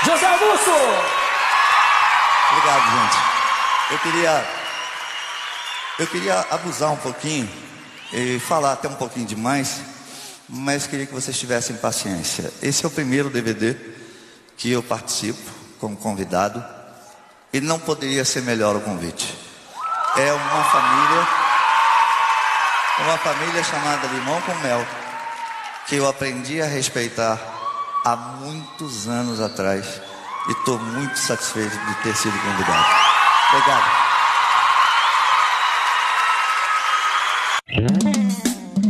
José Augusto! Obrigado, gente. Eu queria abusar um pouquinho e falar até um pouquinho demais, mas queria que vocês tivessem paciência. Esse é o primeiro DVD que eu participo como convidado e não poderia ser melhor o convite. É uma família chamada Limão com Mel, que eu aprendi a respeitar há muitos anos atrás e estou muito satisfeito de ter sido convidado. Obrigado.